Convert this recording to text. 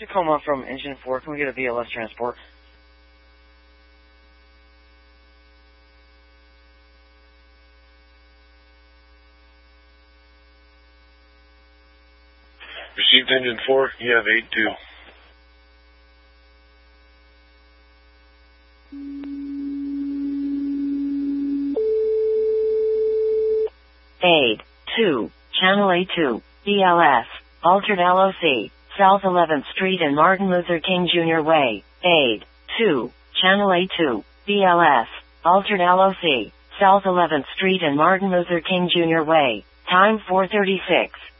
Tacoma from Engine 4. Can we get a BLS transport? Received Engine 4. You have 8-2. Aid 2, Channel A2, BLS, altered LOC, South 11th Street and Martin Luther King Jr. Way. Aid 2, Channel A2, BLS, altered LOC, South 11th Street and Martin Luther King Jr. Way. Time 4:36.